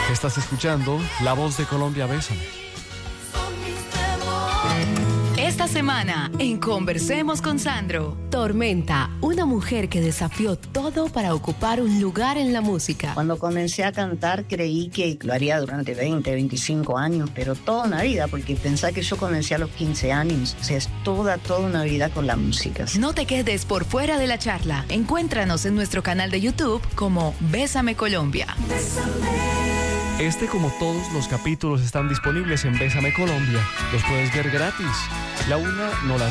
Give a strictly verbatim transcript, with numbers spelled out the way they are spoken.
Estás escuchando La Voz de Colombia, Bésame. Esta semana en Conversemos con Sandro. Tormenta, una mujer que desafió todo para ocupar un lugar en la música. Cuando comencé a cantar creí que lo haría durante veinte, veinticinco años, pero toda una vida, porque pensé que yo comencé a los quince años. O sea, es toda, toda una vida con la música. No te quedes por fuera de la charla. Encuéntranos en nuestro canal de YouTube como Bésame Colombia. Este, como todos los capítulos, están disponibles en Bésame Colombia. Los puedes ver gratis. La una no la